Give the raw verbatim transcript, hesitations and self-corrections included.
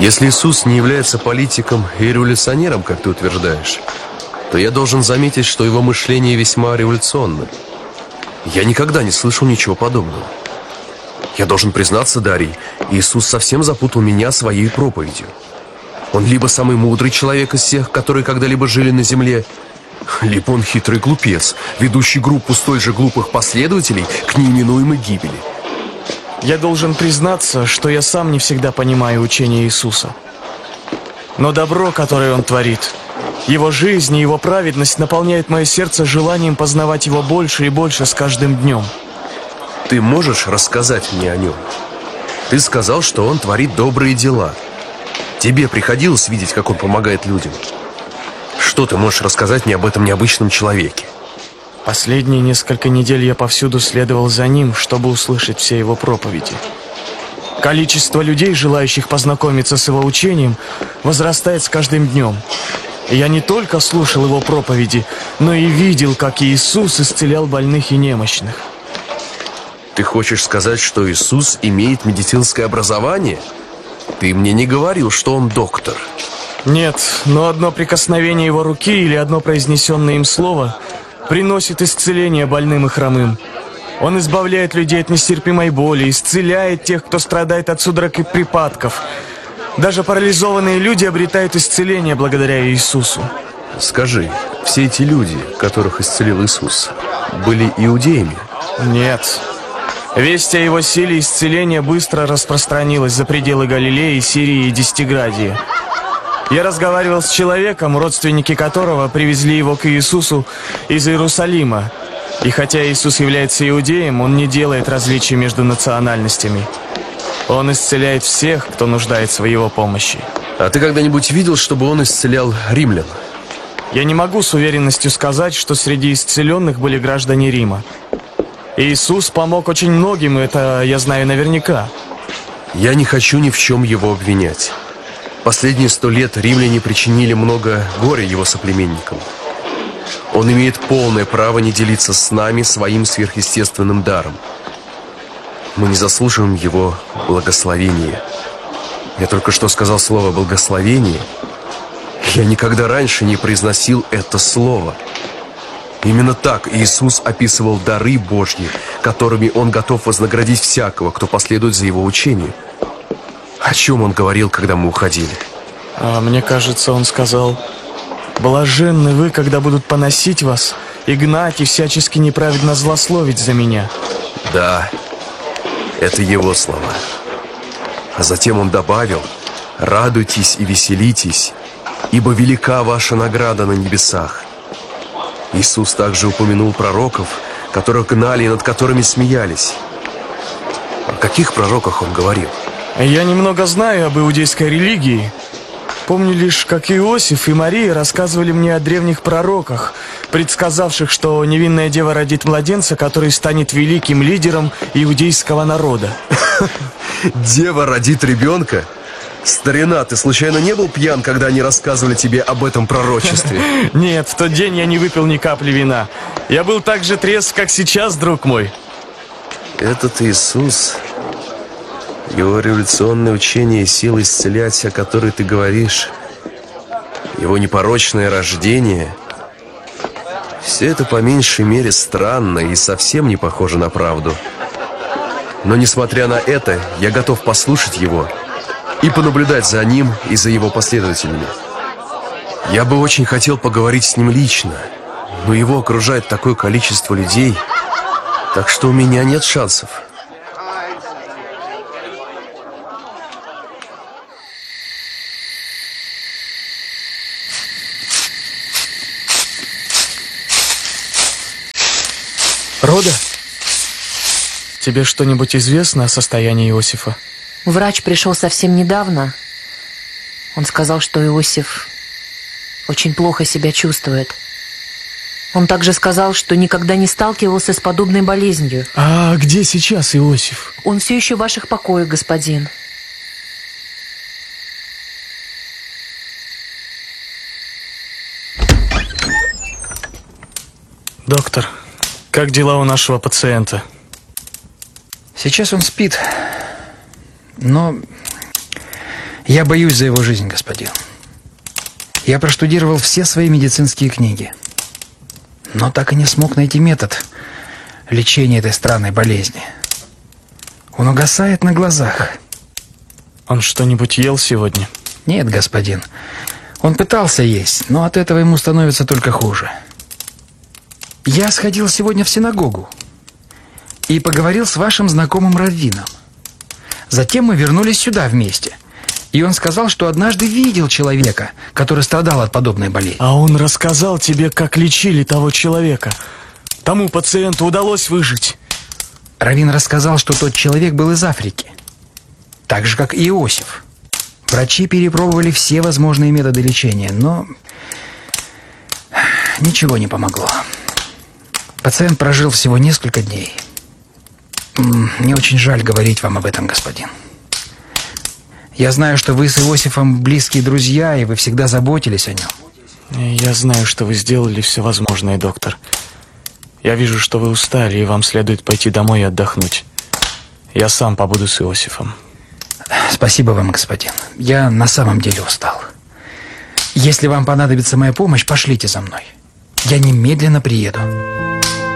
Если Иисус не является политиком и революционером, как ты утверждаешь, то я должен заметить, что его мышление весьма революционно. Я никогда не слышал ничего подобного. Я должен признаться, Дарий, Иисус совсем запутал меня своей проповедью. Он либо самый мудрый человек из всех, которые когда-либо жили на земле, либо он хитрый глупец, ведущий группу столь же глупых последователей к неименуемой гибели. Я должен признаться, что я сам не всегда понимаю учение Иисуса. Но добро, которое Он творит, Его жизнь и Его праведность наполняет мое сердце желанием познавать Его больше и больше с каждым днем. Ты можешь рассказать мне о Нем? Ты сказал, что Он творит добрые дела. Тебе приходилось видеть, как Он помогает людям? Что ты можешь рассказать мне об этом необычном человеке? Последние несколько недель я повсюду следовал за Ним, чтобы услышать все Его проповеди. Количество людей, желающих познакомиться с Его учением, возрастает с каждым днем. И я не только слушал Его проповеди, но и видел, как Иисус исцелял больных и немощных. Ты хочешь сказать, что Иисус имеет медицинское образование? Ты мне не говорил, что Он доктор. Нет, но одно прикосновение Его руки или одно произнесенное им слово приносит исцеление больным и хромым. Он избавляет людей от нестерпимой боли, исцеляет тех, кто страдает от судорог и припадков. Даже парализованные люди обретают исцеление благодаря Иисусу. Скажи, все эти люди, которых исцелил Иисус, были иудеями? Нет. Весть о Его силе исцеления быстро распространилась за пределы Галилеи, Сирии и Десятиградия. Я разговаривал с человеком, родственники которого привезли его к Иисусу из Иерусалима. И хотя Иисус является иудеем, Он не делает различий между национальностями. Он исцеляет всех, кто нуждается в Его помощи. А ты когда-нибудь видел, чтобы Он исцелял римлян? Я не могу с уверенностью сказать, что среди исцеленных были граждане Рима. Иисус помог очень многим, это я знаю наверняка. Я не хочу ни в чем Его обвинять. Последние сто лет римляне причинили много горя Его соплеменникам. Он имеет полное право не делиться с нами своим сверхъестественным даром. Мы не заслуживаем Его благословения. Я только что сказал слово «благословение». Я никогда раньше не произносил это слово. Именно так Иисус описывал дары Божьи, которыми Он готов вознаградить всякого, кто последует за Его учением. О чем Он говорил, когда мы уходили? А мне кажется, Он сказал: «Блаженны вы, когда будут поносить вас и гнать, и всячески неправедно злословить за меня». Да, это Его слова. А затем Он добавил: «Радуйтесь и веселитесь, ибо велика ваша награда на небесах». Иисус также упомянул пророков, которых гнали и над которыми смеялись. О каких пророках Он говорил? Я немного знаю об иудейской религии. Помню лишь, как Иосиф и Мария рассказывали мне о древних пророках, предсказавших, что невинная дева родит младенца, который станет великим лидером иудейского народа. Дева родит ребенка? Старина, ты случайно не был пьян, когда они рассказывали тебе об этом пророчестве? Нет, в тот день я не выпил ни капли вина. Я был так же трезв, как сейчас, друг мой. Этот Иисус, Его революционное учение и сила исцелять, о которой ты говоришь, Его непорочное рождение, все это по меньшей мере странно и совсем не похоже на правду. Но несмотря на это, я готов послушать Его и понаблюдать за Ним и за Его последователями. Я бы очень хотел поговорить с Ним лично, но Его окружает такое количество людей, так что у меня нет шансов. Рода, тебе что-нибудь известно о состоянии Иосифа? Врач пришел совсем недавно. Он сказал, что Иосиф очень плохо себя чувствует. Он также сказал, что никогда не сталкивался с подобной болезнью. А где сейчас Иосиф? Он все еще в ваших покоях, господин. Доктор, как дела у нашего пациента? Сейчас он спит, но Я боюсь за его жизнь, господин. Я проштудировал все свои медицинские книги, но так и не смог найти метод лечения этой странной болезни. Он угасает на глазах. Он что-нибудь ел сегодня? Нет, господин. Он пытался есть, но от этого ему становится только хуже. Я сходил сегодня в синагогу и поговорил с вашим знакомым раввином. Затем мы вернулись сюда вместе. И он сказал, что однажды видел человека, который страдал от подобной болезни. А он рассказал тебе, как лечили того человека. Тому пациенту удалось выжить. Раввин рассказал, что тот человек был из Африки. Так же, как и Иосиф. Врачи перепробовали все возможные методы лечения, но ничего не помогло. Пациент прожил всего несколько дней. Мне очень жаль говорить вам об этом, господин. Я знаю, что вы с Иосифом близкие друзья, и вы всегда заботились о нем. Я знаю, что вы сделали все возможное, доктор. Я вижу, что вы устали, и вам следует пойти домой и отдохнуть. Я сам побуду с Иосифом. Спасибо вам, господин. Я на самом деле устал. Если вам понадобится моя помощь, пошлите за мной. Я немедленно приеду.